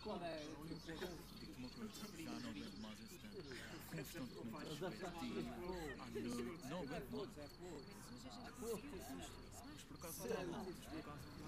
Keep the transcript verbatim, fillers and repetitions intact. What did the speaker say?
qual é? Digo-te uma coisa, já não aguento mais esse tempo. Constantemente a repetir. Ah, não, não aguento mais. Mas hoje a gente conseguiu fazer isso, não é? Mas por acaso não está mal, mas por acaso não